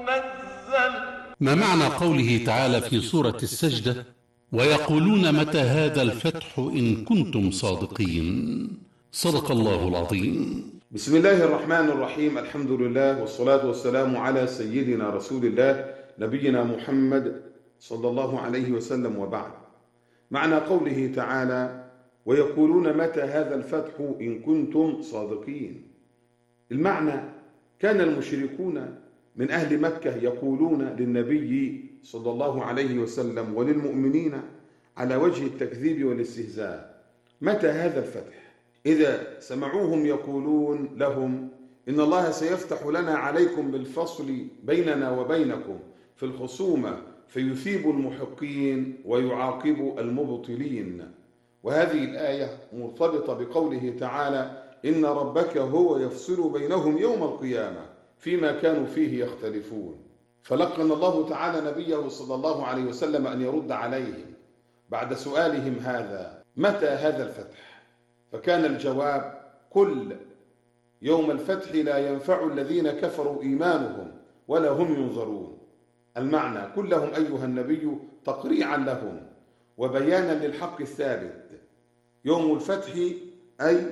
نزل. ما معنى قوله تعالى في سورة السجدة: ويقولون متى هذا الفتح إن كنتم صادقين؟ صدق الله العظيم. بسم الله الرحمن الرحيم. الحمد لله والصلاة والسلام على سيدنا رسول الله نبينا محمد صلى الله عليه وسلم، وبعد. معنى قوله تعالى: ويقولون متى هذا الفتح إن كنتم صادقين. المعنى: كان المشركون من أهل مكة يقولون للنبي صلى الله عليه وسلم وللمؤمنين على وجه التكذيب والاستهزاء: متى هذا الفتح؟ إذا سمعوهم يقولون لهم: إن الله سيفتح لنا عليكم بالفصل بيننا وبينكم في الخصومة فيثيب المحقين ويعاقب المبطلين. وهذه الآية مرتبطة بقوله تعالى: إن ربك هو يفصل بينهم يوم القيامة فيما كانوا فيه يختلفون. فلقن الله تعالى نبيه صلى الله عليه وسلم أن يرد عليهم بعد سؤالهم هذا: متى هذا الفتح؟ فكان الجواب: قل يوم الفتح لا ينفع الذين كفروا إيمانهم ولا هم ينظرون. المعنى: قل لهم أيها النبي تقريعا لهم وبيانا للحق الثابت: يوم الفتح أي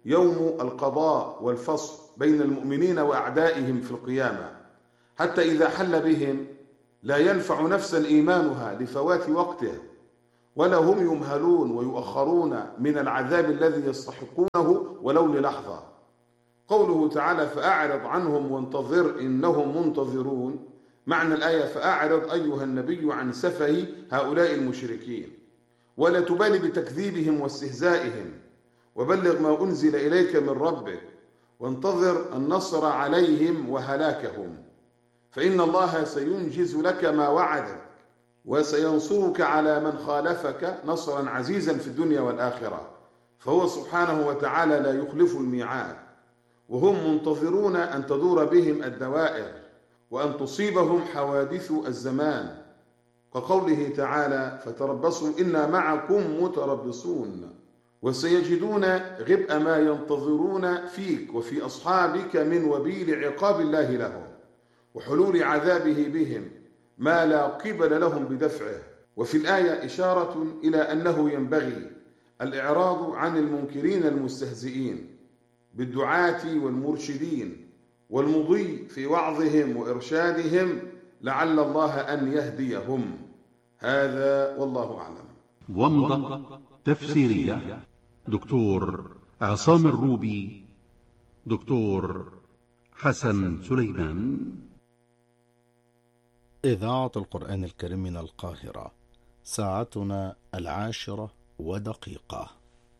يوم القضاء والفصل بين المؤمنين وأعدائهم في القيامة، حتى إذا حل بهم لا ينفع نفسا إيمانها لفوات وقته، ولا هم يمهلون ويؤخرون من العذاب الذي يستحقونه ولو للحظة. قوله تعالى: فأعرض عنهم وانتظر إنهم منتظرون. معنى الآية: فأعرض أيها النبي عن سفه هؤلاء المشركين، ولا تبالي بتكذيبهم واستهزائهم، وبلغ ما أنزل إليك من ربك، وانتظر النصر عليهم وهلاكهم، فإن الله سينجز لك ما وعدك وسينصرك على من خالفك نصرا عزيزا في الدنيا والآخرة، فهو سبحانه وتعالى لا يخلف الميعاد. وهم منتظرون أن تدور بهم الدوائر وأن تصيبهم حوادث الزمان، كقوله تعالى: فتربصوا إنا معكم متربصون. وسيجدون غبء ما ينتظرون فيك وفي أصحابك من وبيل عقاب الله لهم وحلول عذابه بهم ما لا قبل لهم بدفعه. وفي الآية إشارة إلى أنه ينبغي الإعراض عن المنكرين المستهزئين بالدعاة والمرشدين والمضي في وعظهم وإرشادهم لعل الله أن يهديهم. هذا والله أعلم. ومضة تفسيرية: دكتور عصام الروبي، دكتور حسن سليمان. إذاعة القرآن الكريم من القاهرة، ساعتنا 10:01.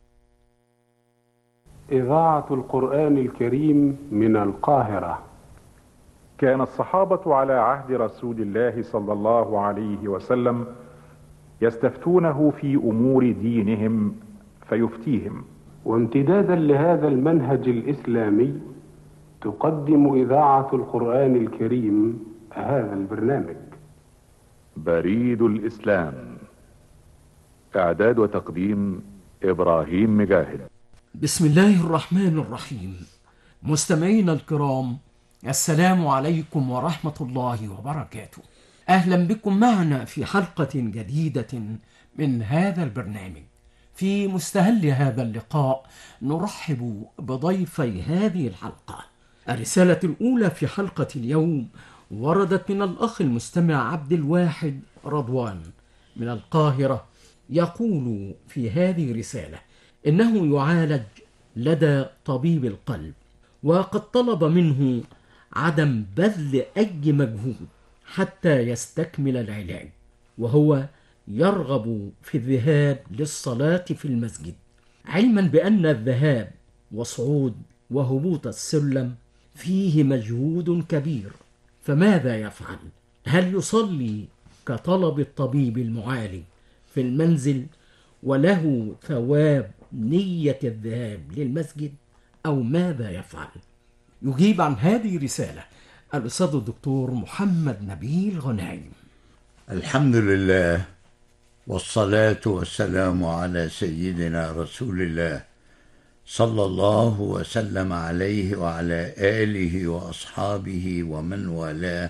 إذاعة القرآن الكريم من القاهرة. كان الصحابة على عهد رسول الله صلى الله عليه وسلم يستفتونه في أمور دينهم فيفتيهم. وامتدادا لهذا المنهج الإسلامي تقدم إذاعة القرآن الكريم هذا البرنامج: بريد الإسلام. إعداد وتقديم إبراهيم مجاهد. بسم الله الرحمن الرحيم. مستمعينا الكرام، السلام عليكم ورحمة الله وبركاته. أهلا بكم معنا في حلقة جديدة من هذا البرنامج. في مستهل هذا اللقاء نرحب بضيفي هذه الحلقة. الرسالة الأولى في حلقة اليوم وردت من الأخ المستمع عبد الواحد رضوان من القاهرة. يقول في هذه الرسالة إنه يعالج لدى طبيب القلب، وقد طلب منه عدم بذل أي مجهود حتى يستكمل العلاج، وهو يرغب في الذهاب للصلاة في المسجد، علما بأن الذهاب وصعود وهبوط السلم فيه مجهود كبير. فماذا يفعل؟ هل يصلي كطلب الطبيب المعالج في المنزل وله ثواب نية الذهاب للمسجد، أو ماذا يفعل؟ يجيب عن هذه الرسالة الأستاذ الدكتور محمد نبيل غنايم. الحمد لله والصلاة والسلام على سيدنا رسول الله صلى الله وسلم عليه وعلى آله وأصحابه ومن والاه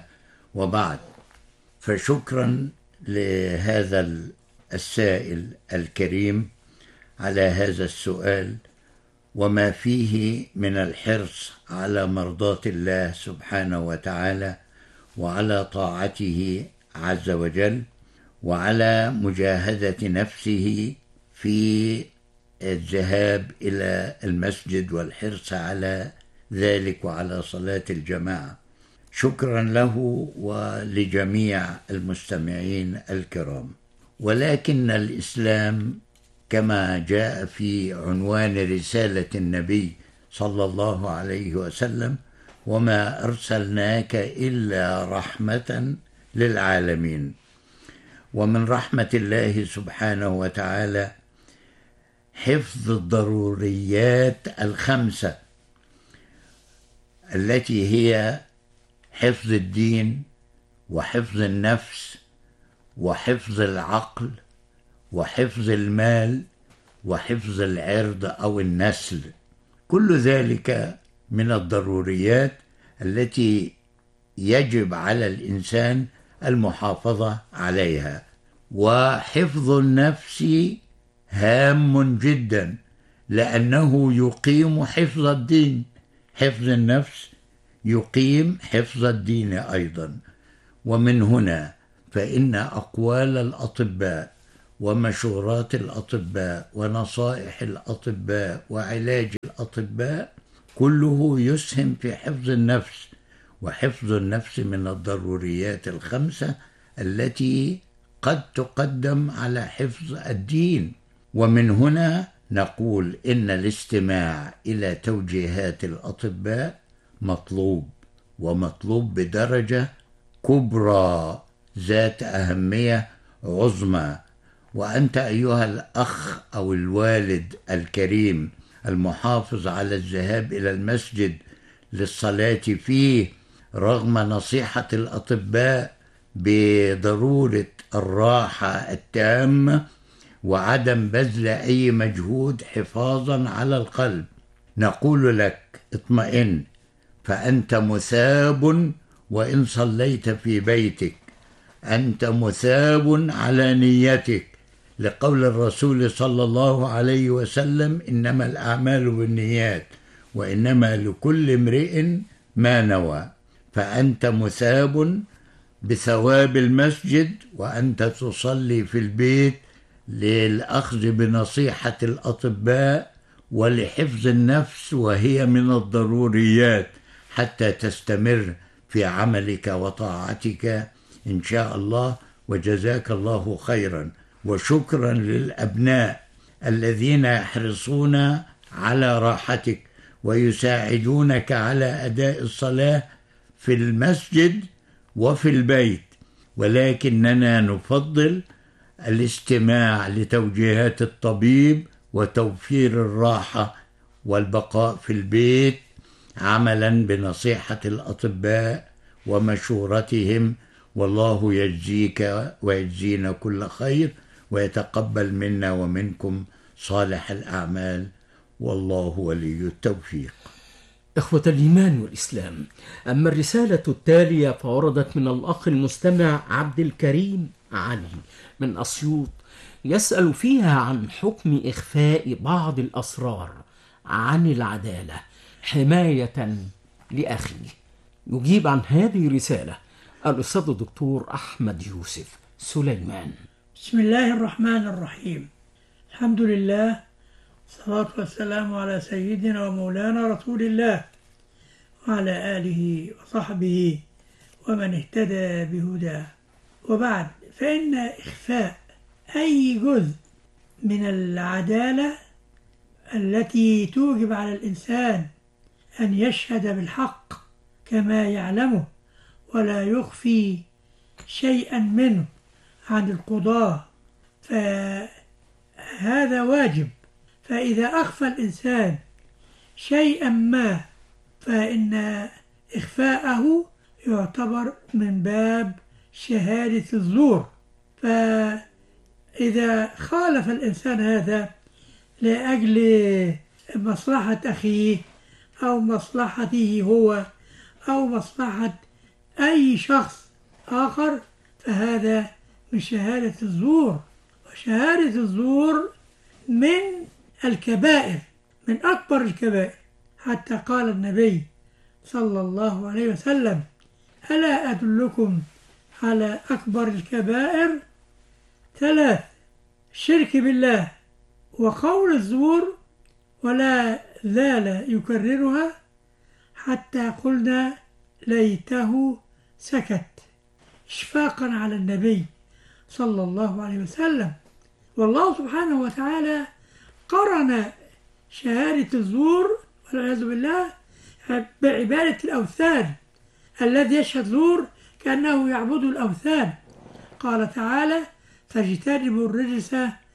وبعد، فشكرا لهذا السائل الكريم على هذا السؤال وما فيه من الحرص على مرضاة الله سبحانه وتعالى وعلى طاعته عز وجل وعلى مجاهدة نفسه في الذهاب إلى المسجد والحرص على ذلك وعلى صلاة الجماعة. شكرا له ولجميع المستمعين الكرام. ولكن الإسلام كما جاء في عنوان رسالة النبي صلى الله عليه وسلم: وما أرسلناك إلا رحمة للعالمين. ومن رحمة الله سبحانه وتعالى حفظ الضروريات الخمسة التي هي حفظ الدين وحفظ النفس وحفظ العقل وحفظ المال وحفظ العرض أو النسل. كل ذلك من الضروريات التي يجب على الإنسان المحافظة عليها. وحفظ النفس هام جدا لأنه يقيم حفظ الدين. حفظ النفس يقيم حفظ الدين أيضا. ومن هنا فإن أقوال الأطباء ومشورات الأطباء ونصائح الأطباء وعلاج الأطباء كله يسهم في حفظ النفس. وحفظ النفس من الضروريات الخمسة التي قد تقدم على حفظ الدين. ومن هنا نقول إن الاستماع إلى توجيهات الأطباء مطلوب، ومطلوب بدرجة كبرى ذات أهمية عظمى. وأنت أيها الأخ أو الوالد الكريم المحافظ على الذهاب إلى المسجد للصلاة فيه رغم نصيحة الأطباء بضرورة الراحة التامة وعدم بذل أي مجهود حفاظا على القلب، نقول لك اطمئن، فأنت مثاب وإن صليت في بيتك، أنت مثاب على نيتك، لقول الرسول صلى الله عليه وسلم: إنما الأعمال بالنيات وإنما لكل امرئ ما نوى. فأنت مثاب بثواب المسجد وأنت تصلي في البيت للأخذ بنصيحة الأطباء ولحفظ النفس، وهي من الضروريات حتى تستمر في عملك وطاعتك إن شاء الله. وجزاك الله خيرا. وشكرا للأبناء الذين يحرصون على راحتك ويساعدونك على أداء الصلاة في المسجد وفي البيت. ولكننا نفضل الاستماع لتوجيهات الطبيب وتوفير الراحة والبقاء في البيت عملا بنصيحة الأطباء ومشورتهم. والله يجزيك ويجزينا كل خير ويتقبل منا ومنكم صالح الأعمال، والله ولي التوفيق. إخوة الإيمان والإسلام، أما الرسالة التالية فوردت من الأخ المستمع عبد الكريم علي من أسيوط، يسأل فيها عن حكم إخفاء بعض الأسرار عن العدالة حماية لأخيه. يجيب عن هذه الرسالة الأستاذ الدكتور أحمد يوسف سليمان. بسم الله الرحمن الرحيم. الحمد لله، والصلاة والسلام على سيدنا ومولانا رسول الله وعلى آله وصحبه ومن اهتدى بهداه. وبعد، فإن إخفاء أي جزء من العدالة التي توجب على الإنسان أن يشهد بالحق كما يعلمه ولا يخفي شيئا منه عن القضاة، فهذا واجب. فإذا أخفى الإنسان شيئا ما فإن إخفاءه يعتبر من باب شهادة الزور. فإذا خالف الإنسان هذا لأجل مصلحة أخيه أو مصلحته هو أو مصلحة أي شخص آخر فهذا من شهادة الزور. وشهادة الزور من الكبائر، من أكبر الكبائر، حتى قال النبي صلى الله عليه وسلم: ألا أدلكم على أكبر الكبائر؟ 3: الشرك بالله وقول الزور، ولا زال يكررها حتى قلنا ليته سكت، إشفاقا على النبي صلى الله عليه وسلم. والله سبحانه وتعالى قرن شهادة الزور والعياذ بالله بعبادة الأوثان. الذي يشهد زور كأنه يعبد الأوثان. قال تعالى: فاجتنبوا الرجس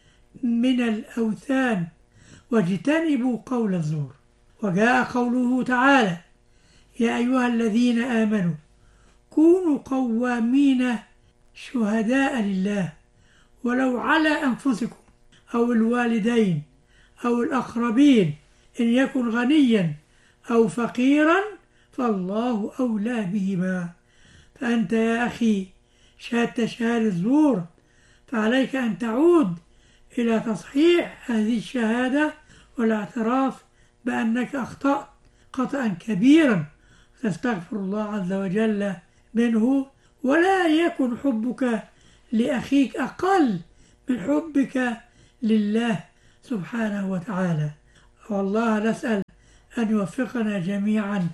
من الأوثان واجتنبوا قول الزور. وجاء قوله تعالى: يا أيها الذين آمنوا كونوا قوامين شهداء لله ولو على أنفسكم أو الوالدين أو الأقربين إن يكن غنيا أو فقيرا فالله أولى بهما. فأنت يا أخي شهدت شهادة الزور، فعليك أن تعود إلى تصحيح هذه الشهادة والاعتراف بأنك أخطأت خطأ كبيرا، تستغفر الله عز وجل منه. ولا يكن حبك لأخيك أقل من حبك لله سبحانه وتعالى. والله نسأل أن يوفقنا جميعا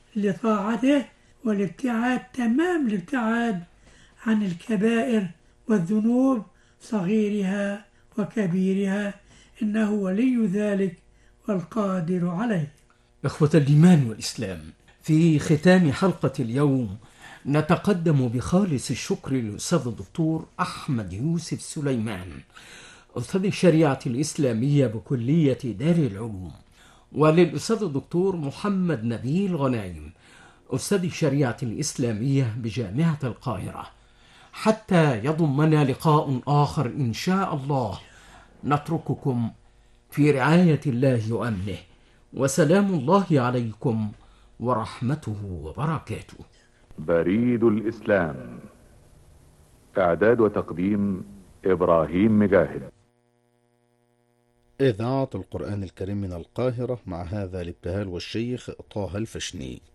لطاعته والابتعاد تمام الابتعاد عن الكبائر والذنوب صغيرها وكبيرها، إنه ولي ذلك والقادر عليه. إخوة الإيمان والإسلام، في ختام حلقة اليوم نتقدم بخالص الشكر للأستاذ الدكتور أحمد يوسف سليمان، أستاذ الشريعة الإسلامية بكلية دار العلوم، وللأستاذ الدكتور محمد نبيل غنايم، أستاذ الشريعة الإسلامية بجامعة القاهرة. حتى يضمنا لقاء آخر إن شاء الله، نترككم في رعاية الله وأمنه، وسلام الله عليكم ورحمته وبركاته. بريد الإسلام، إعداد وتقديم إبراهيم مجاهد. إذاعة القرآن الكريم من القاهرة، مع هذا الابتهال والشيخ طه الفشني.